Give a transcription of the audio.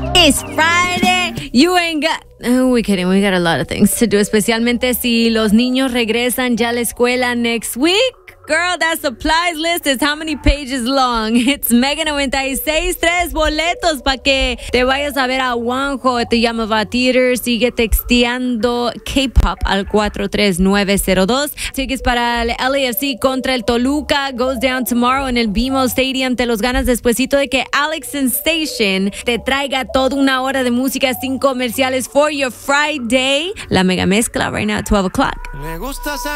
It's Friday. You ain't got... we kidding. We got a lot of things to do, especialmente si los niños regresan ya a la escuela next week. Girl, that supplies list is how many pages long? It's Mega 96.3 boletos para que te vayas a ver a Juanjo. Te llama Theater. Sigue texteando K-Pop al 43902. Tickets para el LAFC contra el Toluca goes down tomorrow en el BMO Stadium. Te los ganas despuesito de que Alex Sensation te traiga toda una hora de música sin comerciales for your Friday. La mega mezcla right now at 12 o'clock.